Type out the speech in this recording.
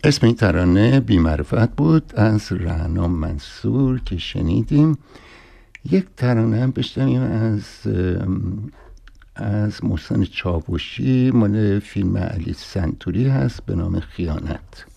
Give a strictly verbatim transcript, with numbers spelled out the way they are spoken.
اسم این ترانه بی‌معرفت بود از رعنا منصور که شنیدیم. یک ترانه هم بشنویم از از محسن چاوشی، مال فیلم علی سنتوری هست به نام خیانت.